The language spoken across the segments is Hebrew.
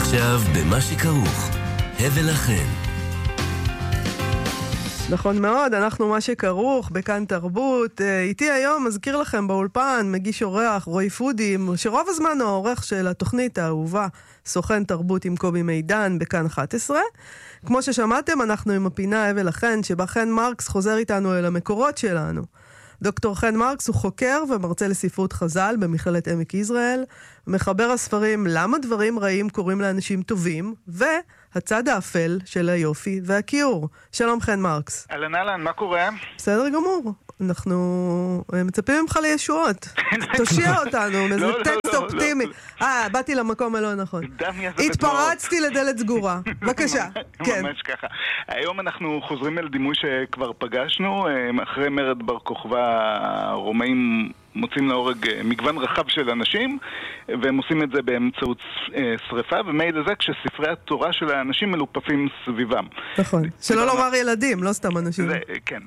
עכשיו במה שכרוך, הבל לכן. נכון מאוד, אנחנו מה שכרוך בכאן תרבות. איתי היום מזכיר לכם באולפן, מגיש אורח רועי פודי, שרוב הזמן הוא העורך של התוכנית האהובה, סוכן תרבות עם קובי מידן בכאן 11. כמו ששמעתם, אנחנו עם הפינה הבל לכן, שבה חן מרקס חוזר איתנו אל המקורות שלנו. דוקטור חן מרקס הוא חוקר ומרצה לספרות חז"ל במכללת עמק יזרעאל, מחבר הספרים למה דברים רעים קורים לאנשים טובים, והצד האפל של היופי והכיעור. שלום חן מרקס. אהלן, מה קורה? בסדר גמור. אנחנו מצפים ממך לישועות. תושיע אותנו, איזה טקסט אופטימי. באתי למקום הלא נכון. התפרצתי לדלת סגורה. בבקשה. ממש ככה. היום אנחנו חוזרים אל דימוי שכבר פגשנו. אחרי מרד בר כוכבא הרומאים מוצאים להורג מגוון רחב של אנשים, והם עושים את זה באמצעות שריפה, ומעיד לזה כשספרי התורה של האנשים מלופפים סביבם. נכון. שלא לומר ילדים, לא סתם אנשים. כן.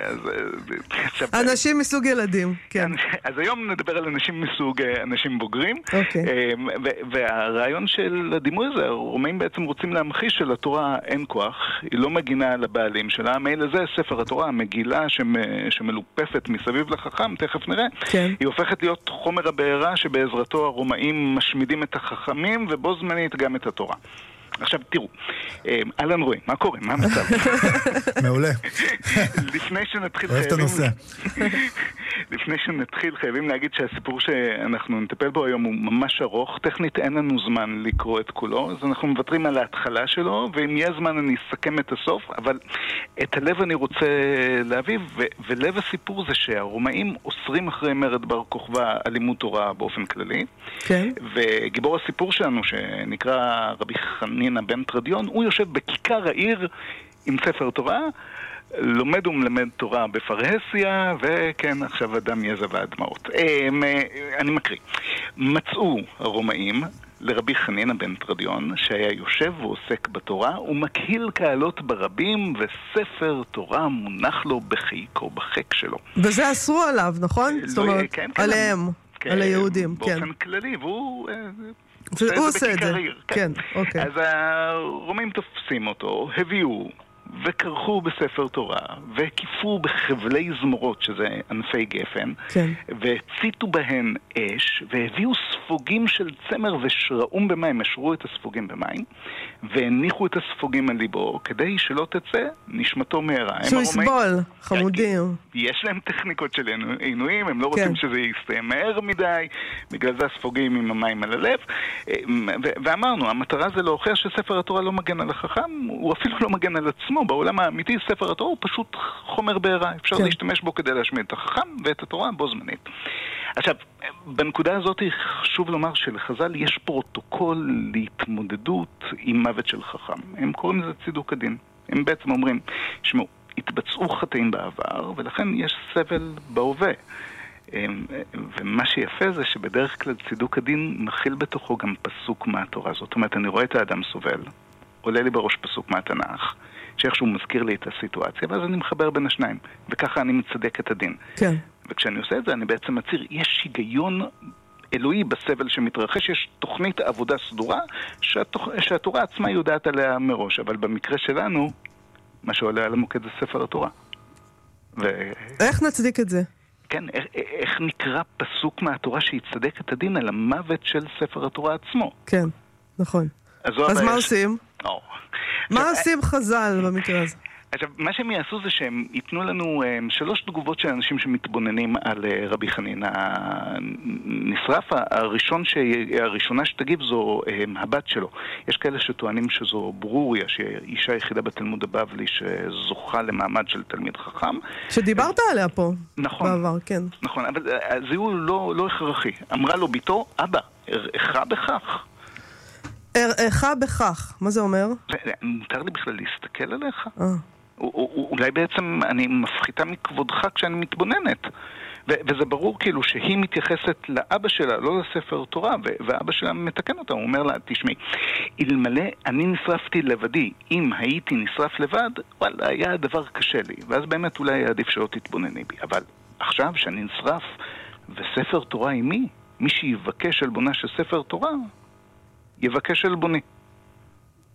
אנשים מסוג ילדים, כן. אז היום נדבר על אנשים מסוג אנשים בוגרים. והרעיון של הדימוי הזה, הרומאים בעצם רוצים להמחיש שלתורה אין כוח, היא לא מגינה על הבעלים שלה, מעיד לזה ספר התורה, המגילה שמלופפת מסביב לחכם, תכף נראה. היא הופכת להיות חומר הבעירה שבעזרתו הרומאים משמידים את החכמים ובו זמנית גם את התורה. עכשיו תראו, אהלן רועי, מה קורה? מה המצב? מעולה. לפני שנתחיל חייבים להגיד שהסיפור שאנחנו נטפל בו היום הוא ממש ארוך, טכנית אין לנו זמן לקרוא את כולו, אז אנחנו מוותרים על ההתחלה שלו, ואם יהיה זמן אני אסכם את הסוף, אבל את הלב אני רוצה להביא, ולב הסיפור זה שהרומאים אוסרים אחרי מרד בר כוכבא על לימוד תורה באופן כללי, וגיבור הסיפור שלנו שנקרא רבי חנינא בן תרדיון, הוא יושב בכיכר העיר עם ספר תורה, לומד ומלמד תורה בפרהסיה, וכן, עכשיו אדם יזע והדמעות. אני מקריא. מצאו הרומאים לרבי חנינא בן תרדיון, שהיה יושב ועוסק בתורה, ומקהיל קהלות ברבים, וספר תורה מונח לו בחיקו, בחק שלו. וזה אסרו עליו, נכון? זאת אומרת, עליהם, על היהודים. באופן כללי, והוא הוא עושה את זה. כן, אוקיי. אז הרומאים תופסים אותו, הביאו וקרחו בספר תורה, וקיפו בחבלי זמורות, שזה ענפי גפן, והציתו בהן אש, והביאו ספוגים של צמר ושראום במים, השרו את הספוגים במים, והניחו את הספוגים על ליבו, כדי שלא תצא נשמתו מהרה. שהוא יסבול, חמודים. יש להם טכניקות של עינויים, הם לא רוצים שזה יסתיים מהר מדי, בגלל זה הספוגים עם המים על הלב, ואמרנו, המטרה זה להוכיח שספר התורה לא מגן על החכם, הוא אפילו לא מגן על עצמו. בעולם האמיתי ספר התורה הוא פשוט חומר בעירה, אפשר להשתמש בו כדי להשמיד את החכם ואת התורה בו זמנית. עכשיו, בנקודה הזאת חשוב לומר שלחז"ל יש פרוטוקול להתמודדות עם מוות של חכם. הם קוראים לזה צידוק הדין. הם בעצם אומרים, שמעו, התבצעו חטאים בעבר ולכן יש סבל בהווה. ומה שיפה זה שבדרך כלל צידוק הדין מכיל בתוכו גם פסוק מהתורה. זאת אומרת, אני רואה את האדם סובל, עולה לי בראש פסוק מהתנ"ך, שאיכשהו מזכיר לי את הסיטואציה, ואז אני מחבר בין השניים, וככה אני מצדק את הדין. כן. וכשאני עושה את זה, אני בעצם מציר, יש היגיון אלוהי בסבל שמתרחש, יש תוכנית עבודה סדורה, שהתורה עצמה יודעת עליה מראש, אבל במקרה שלנו, מה שעולה על המוקד זה ספר התורה. איך נצדיק את זה? כן, איך נקרא פסוק מהתורה שיצדק את הדין על המוות של ספר התורה עצמו? כן, נכון. אז מה עושים? מה עושים חז"ל במקרה הזה? עכשיו, מה שהם יעשו זה שהם ייתנו לנו 3 תגובות של אנשים שמתבוננים על רבי חנינא נשרף. הראשונה שתגיב זו הבת שלו. יש כאלה שטוענים שזו ברוריה, שהיא אישה יחידה בתלמוד הבבלי שזוכה למעמד של תלמיד חכם. שדיברת עליה פה. נכון. בעבר, כן. נכון, אבל הזיהוי לא הכרחי. אמרה לו ביתו, אבא, ארעך בכך. ארעך בכך, מה זה אומר? מותר לי בכלל להסתכל עליך? אולי בעצם אני מפחיתה מכבודך כשאני מתבוננת. וזה ברור כאילו שהיא מתייחסת לאבא שלה, לא לספר תורה, ואבא שלה מתקן אותה, הוא אומר לה, תשמעי, אלמלא אני נשרפתי לבדי, אם הייתי נשרף לבד, וואלה, היה הדבר קשה לי, ואז באמת אולי היה עדיף שלא תתבונני בי, אבל עכשיו שאני נשרף וספר תורה עם מי שיבקש עלבונה של ספר תורה, יבקש עלבוני.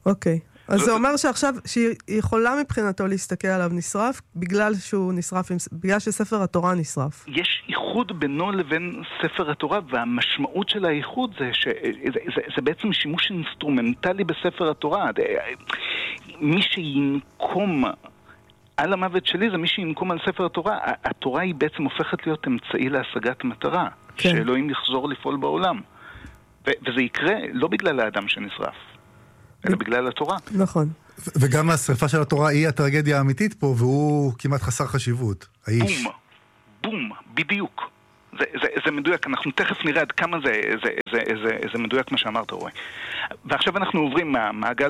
אוקיי. אז זה אומר שעכשיו, שהיא יכולה מבחינתו להסתכל עליו נשרף, בגלל שהוא נשרף, בגלל שספר התורה נשרף. יש איחוד בינו לבין ספר התורה, והמשמעות של האיחוד זה בעצם שימוש אינסטרומנטלי בספר התורה. מי שינקום על המוות שלי זה מי שינקום על ספר התורה. התורה היא בעצם הופכת להיות אמצעי להשגת מטרה, כן. שאלוהים יחזור לפעול בעולם. וזה יקרה לא בגלל האדם שנשרף, אלא בגלל התורה. נכון. וגם השריפה של התורה היא הטרגדיה האמיתית פה, והוא כמעט חסר חשיבות, האיש. בום, בדיוק. זה מדויק, אנחנו תכף נראה עד כמה זה מדויק מה שאמרת, רואי. ועכשיו אנחנו עוברים מהמעגל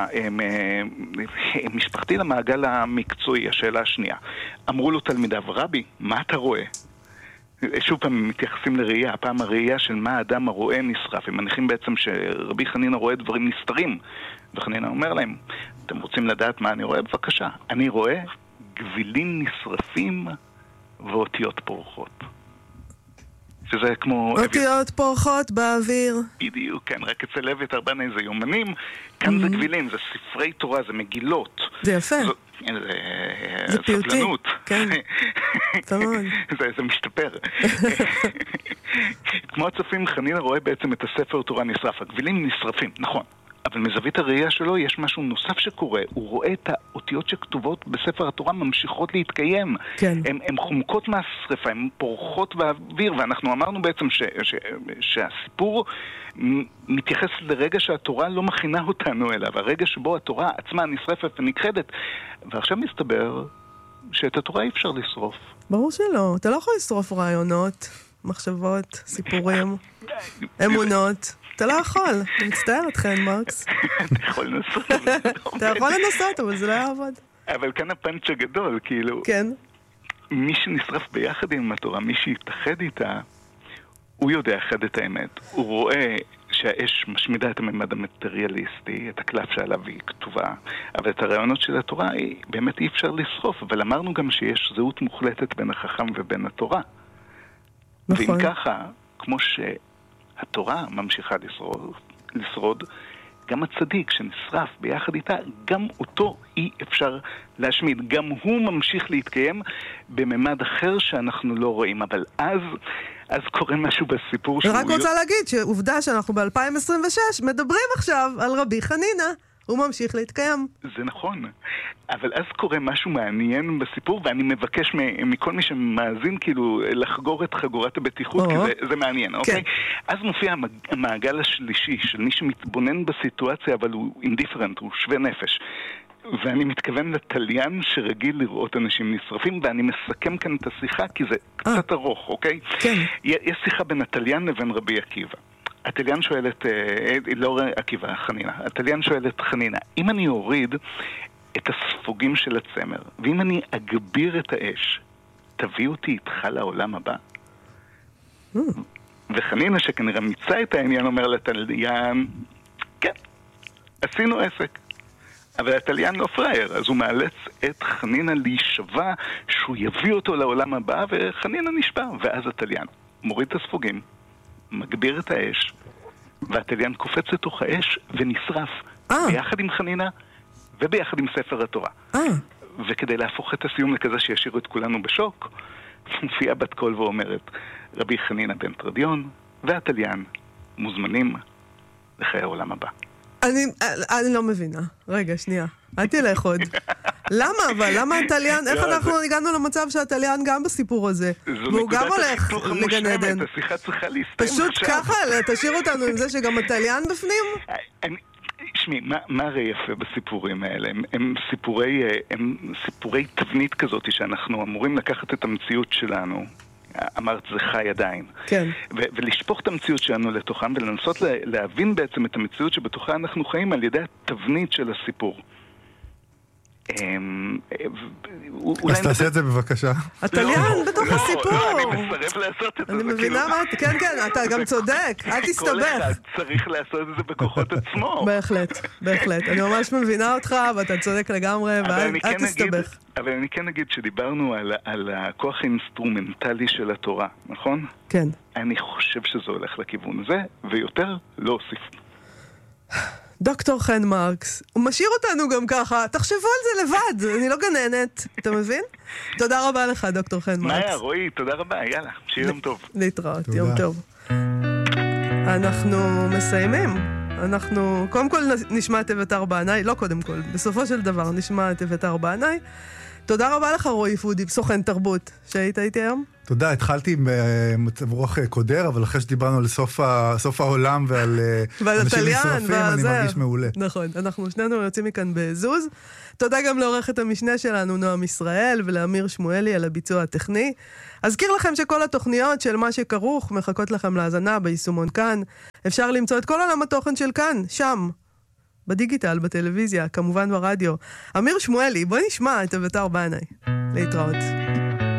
המשפחתי למעגל המקצועי, השאלה השנייה. אמרו לו תלמידיו, רבי, מה אתה רואה? שוב פעם מתייחסים לראייה, הפעם הראייה של מה האדם הרואה נשרף. הם מניחים בעצם שרבי חנינה רואה דברים נסתרים, וחנינה אומר להם, אתם רוצים לדעת מה אני רואה? בבקשה. אני רואה גבילים נשרפים ואותיות פורחות. שזה כמו... אותיות פורחות באוויר. בדיוק, כן, רק אצל אביתר ארבני זה יומנים, כאן זה גבילים, זה ספרי תורה, זה מגילות. זה יפה. זה פיוטי. כן. זה משתפר. כמו הצופים, חנינה רואה בעצם את הספר תורה נשרף. הגבילים נשרפים, נכון. אבל מזווית הראייה שלו יש משהו נוסף שקורה. הוא רואה את האותיות שכתובות בספר התורה ממשיכות להתקיים. כן. הן חומקות מהשריפה, הן פורחות באוויר, ואנחנו אמרנו בעצם שהסיפור מתייחס לרגע שהתורה לא מכינה אותנו אליו, הרגע שבו התורה עצמה נשרפת ונכחדת. ועכשיו מסתבר שאת התורה אי אפשר לשרוף. ברור שלא. אתה לא יכול לשרוף רעיונות, מחשבות, סיפורים, אמונות. אתה לא יכול. אני מצטער אתכן, מרקס. אתה יכול לנסות. אתה יכול לנסות, אבל זה לא יעבוד. אבל כאן הפאנץ' הגדול, כאילו... כן. מי שנשרף ביחד עם התורה, מי שיתאחד איתה, הוא יודע אחד את האמת. הוא רואה שהאש משמידה את הממד המטריאליסטי, את הקלף שעליו היא כתובה, אבל את הרעיונות של התורה באמת אי אפשר לשרוף. אבל אמרנו גם שיש זהות מוחלטת בין החכם ובין התורה. נכון. ואם ככה, כמו שהתורה ממשיכה לשרוד, גם הצדיק שנשרף ביחד איתה, גם אותו אי אפשר להשמיד. גם הוא ממשיך להתקיים בממד אחר שאנחנו לא רואים. אבל אז קורה משהו בסיפור שהוא... רק רוצה להגיד שעובדה שאנחנו ב-2026 מדברים עכשיו על רבי חנינה. הוא ממשיך להתקיים. זה נכון. אבל אז קורה משהו מעניין בסיפור, ואני מבקש מכל מי שמאזין כאילו לחגור את חגורת הבטיחות, כי זה מעניין, אוקיי? אז מופיע המעגל השלישי של מי שמתבונן בסיטואציה, אבל הוא אינדיפרנט, הוא שווה נפש. ואני מתכוון לתליין שרגיל לראות אנשים נשרפים, ואני מסכם כאן את השיחה, כי זה קצת ארוך, אוקיי? כן. יש שיחה בין התליין לבין רבי עקיבא. התליין שואל את, לא עקיבא, חנינה, התליין שואל את חנינה, אם אני אוריד את הספוגים של הצמר, ואם אני אגביר את האש, תביא אותי איתך לעולם הבא? וחנינה שכנראה מיצה את העניין אומר לתליין, כן, עשינו עסק. אבל התליין לא פרייר, אז הוא מאלץ את חנינה להישבע שהוא יביא אותו לעולם הבא, וחנינה נשבע, ואז התליין מוריד את הספוגים, מגביר את האש, והתליין קופץ לתוך האש ונשרף ביחד עם חנינה וביחד עם ספר התורה. וכדי להפוך את הסיום לכזה שישאירו את כולנו בשוק, מופיעה בת קול ואומרת, רבי חנינה בן תרדיון והתליין מוזמנים לחיי העולם הבא. אני לא מבינה. רגע, שנייה. אל תלך עוד. למה אבל? למה התליין? איך אנחנו הגענו למצב שהתליין גם בסיפור הזה? והוא גם הולך לגן עדן. השיחה צריכה להסתיים עכשיו. פשוט ככה, תשאיר אותנו עם זה שגם התליין בפנים? שמי, מה הרי יפה בסיפורים האלה? הם סיפורי תבנית כזאת שאנחנו אמורים לקחת את המציאות שלנו. אמרת זה חי עדיין. כן. ולשפוך את המציאות שלנו לתוכם ולנסות להבין בעצם את המציאות שבתוכה אנחנו חיים על ידי התבנית של הסיפור. אז תעשה את זה בבקשה. התליין בתוך הסיפור. לא, אני מסרב לעשות את זה. אני מבינה מה, כן, אתה גם צודק, אל תסתבך. כל אחד צריך לעשות את זה בכוחות עצמו. בהחלט. אני ממש מבינה אותך, ואתה צודק לגמרי, ואל תסתבך. אבל אני כן אגיד שדיברנו על הכוח האינסטרומנטלי של התורה, נכון? כן. אני חושב שזה הולך לכיוון הזה, ויותר לא אוסיף. דוקטור חן מרקס. הוא משאיר אותנו גם ככה, תחשבו על זה לבד, אני לא גננת, אתה מבין? תודה רבה לך, דוקטור חן מרקס. מאיה, רועי, תודה רבה, יאללה, שיהיה יום טוב. להתראות, יום טוב. אנחנו מסיימים. אנחנו קודם כל נשמע את אביתר בעיניי, לא קודם כל, בסופו של דבר נשמע את אביתר בעיניי. תודה רבה לך רועי פודי, סוכן תרבות, שהיית איתי היום. תודה, התחלתי עם מצב רוח קודר, אבל אחרי שדיברנו על סוף העולם ועל אנשים נשרפים, אני מרגיש מעולה. נכון, אנחנו שנינו יוצאים מכאן בזוז. תודה גם לעורכת המשנה שלנו, נועם ישראל, ולאמיר שמואלי על הביצוע הטכני. אזכיר לכם שכל התוכניות של מה שכרוך מחכות לכם להאזנה ביישומון כאן. אפשר למצוא את כל עולם התוכן של כאן, שם. בדיגיטל, בטלוויזיה, כמובן ברדיו. אמיר שמואלי, בוא נשמע את אביתר בעיניי. להתראות.